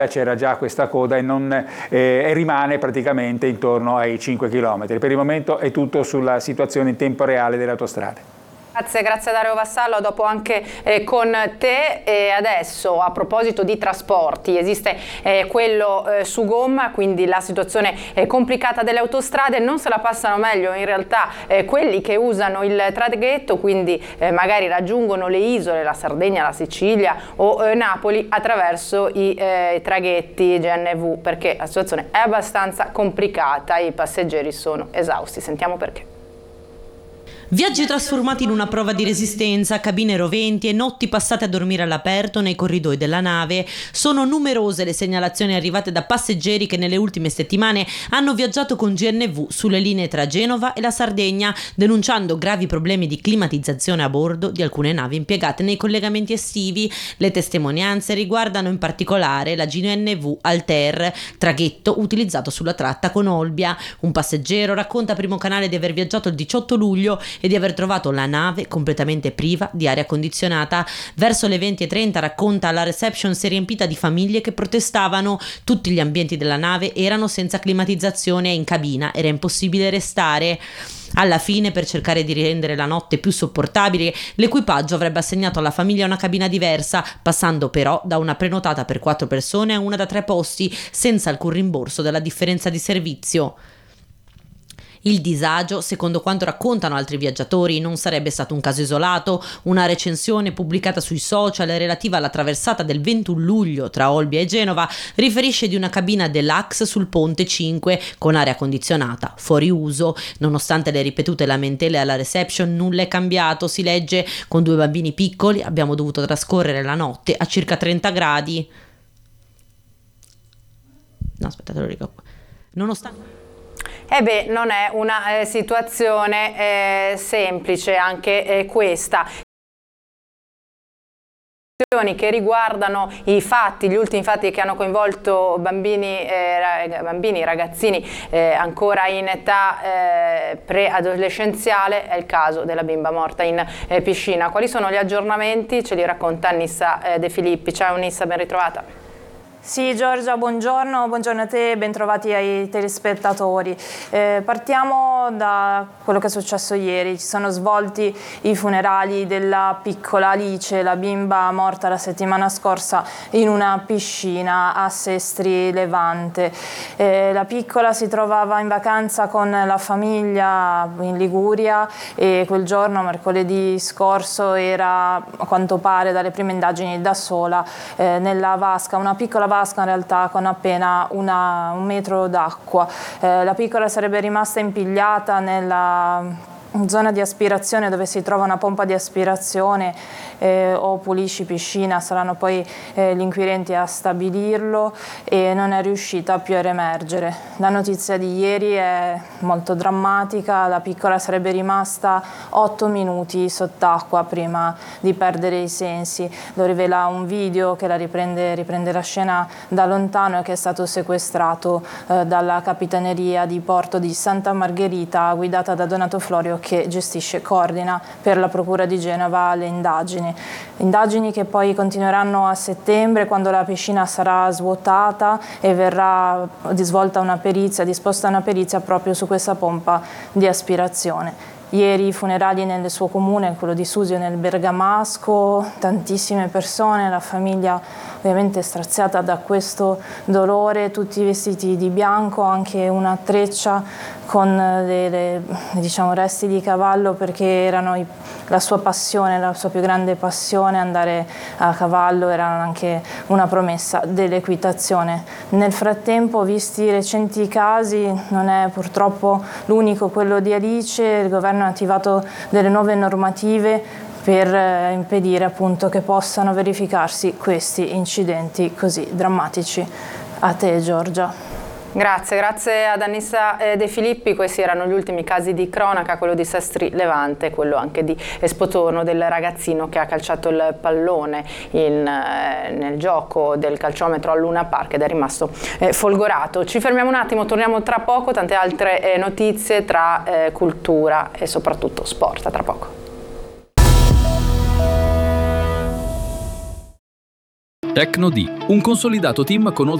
c'era già questa coda e rimane praticamente intorno ai 5 km. Per il momento è tutto sulla situazione in tempo reale delle autostrade. Grazie Dario Vassallo, dopo anche con te. E adesso, a proposito di trasporti, esiste quello su gomma, quindi la situazione complicata delle autostrade. Non se la passano meglio in realtà quelli che usano il traghetto, quindi magari raggiungono le isole, la Sardegna, la Sicilia o Napoli attraverso i traghetti GNV, perché la situazione è abbastanza complicata, i passeggeri sono esausti. Sentiamo perché. Viaggi trasformati in una prova di resistenza, cabine roventi e notti passate a dormire all'aperto nei corridoi della nave. Sono numerose le segnalazioni arrivate da passeggeri che nelle ultime settimane hanno viaggiato con GNV sulle linee tra Genova e la Sardegna, denunciando gravi problemi di climatizzazione a bordo di alcune navi impiegate nei collegamenti estivi. Le testimonianze riguardano in particolare la GNV Altair, traghetto utilizzato sulla tratta con Olbia. Un passeggero racconta a Primo Canale di aver viaggiato il 18 luglio e di aver trovato la nave completamente priva di aria condizionata. Verso le 20:30, racconta, la reception si è riempita di famiglie che protestavano. Tutti gli ambienti della nave erano senza climatizzazione e in cabina era impossibile restare. Alla fine, per cercare di rendere la notte più sopportabile, l'equipaggio avrebbe assegnato alla famiglia una cabina diversa, passando però da una prenotata per 4 persone a una da 3 posti, senza alcun rimborso della differenza di servizio. Il disagio, secondo quanto raccontano altri viaggiatori, non sarebbe stato un caso isolato. Una recensione pubblicata sui social relativa alla traversata del 21 luglio tra Olbia e Genova riferisce di una cabina deluxe sul ponte 5 con aria condizionata, fuori uso. Nonostante le ripetute lamentele alla reception, nulla è cambiato, si legge. Con 2 bambini piccoli abbiamo dovuto trascorrere la notte a circa 30 gradi. No, aspettate, lo ricordo. Nonostante... non è una situazione semplice anche questa. Che riguardano gli ultimi fatti che hanno coinvolto bambini, ragazzini ancora in età preadolescenziale. È il caso della bimba morta in piscina. Quali sono gli aggiornamenti? Ce li racconta Nissa De Filippi. Ciao Nissa, ben ritrovata. Sì Giorgia, buongiorno a te e bentrovati ai telespettatori. Partiamo da quello che è successo ieri. Si sono svolti i funerali della piccola Alice, la bimba morta la settimana scorsa in una piscina a Sestri Levante. La piccola si trovava in vacanza con la famiglia in Liguria e quel giorno, mercoledì scorso, era a quanto pare dalle prime indagini da sola nella vasca, una piccola vasca in realtà con appena un metro d'acqua. La piccola sarebbe rimasta impigliata nella zona di aspirazione dove si trova una pompa di aspirazione o pulisci piscina, saranno poi gli inquirenti a stabilirlo, e non è riuscita più a riemergere. La notizia di ieri è molto drammatica, la piccola sarebbe rimasta 8 minuti sott'acqua prima di perdere i sensi. Lo rivela un video che la riprende la scena da lontano e che è stato sequestrato dalla Capitaneria di Porto di Santa Margherita, guidata da Donato Florio, che gestisce e coordina per la Procura di Genova le indagini che poi continueranno a settembre, quando la piscina sarà svuotata e verrà disposta una perizia proprio su questa pompa di aspirazione. Ieri i funerali nel suo comune, quello di Susio nel Bergamasco, tantissime persone, la famiglia ovviamente straziata da questo dolore, tutti vestiti di bianco, anche una treccia con resti di cavallo, perché erano la sua passione, la sua più grande passione. Andare a cavallo era anche una promessa dell'equitazione. Nel frattempo, visti i recenti casi, non è purtroppo l'unico quello di Alice. Il governo ha attivato delle nuove normative per impedire appunto che possano verificarsi questi incidenti così drammatici. A te Giorgia. Grazie ad Nissa De Filippi. Questi erano gli ultimi casi di cronaca, quello di Sestri Levante, quello anche di Espotorno, del ragazzino che ha calciato il pallone nel gioco del calciometro al Luna Park ed è rimasto folgorato. Ci fermiamo un attimo, torniamo tra poco, tante altre notizie tra cultura e soprattutto sport, tra poco. Tecno D, un consolidato team con